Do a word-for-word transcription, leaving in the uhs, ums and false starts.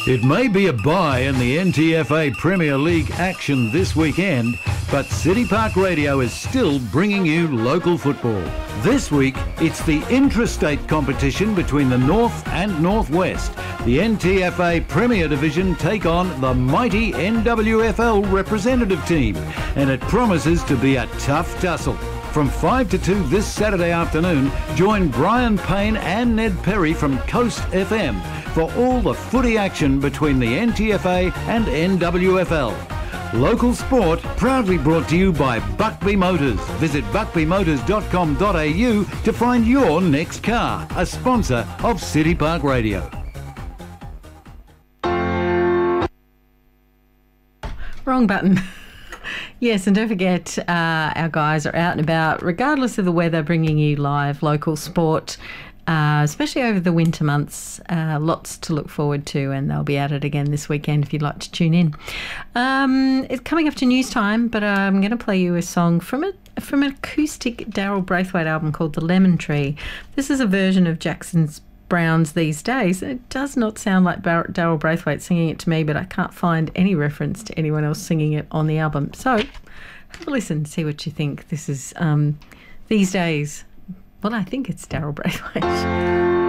It may be a bye in the N T F A Premier League action this weekend, but City Park Radio is still bringing you local football. This week, it's the intrastate competition between the North and Northwest. The N T F A Premier Division take on the mighty N W F L representative team, and it promises to be a tough tussle. From five to two this Saturday afternoon, join Brian Payne and Ned Perry from Coast F M for all the footy action between the N T F A and N W F L. Local sport proudly brought to you by Buckby Motors. Visit buckby motors dot com dot a u to find your next car, a sponsor of City Park Radio. Wrong button. Yes, and don't forget, uh, our guys are out and about, regardless of the weather, bringing you live local sport, uh, especially over the winter months. Uh, lots to look forward to, and they'll be at it again this weekend if you'd like to tune in. Um, it's coming up to news time, but I'm going to play you a song from a from an acoustic Daryl Braithwaite album called The Lemon Tree. This is a version of Jackson's Browns These Days. It does not sound like Bar- Daryl Braithwaite singing it to me, but I can't find any reference to anyone else singing it on the album. So have a listen, see what you think. This is um, These Days. Well, I think it's Daryl Braithwaite.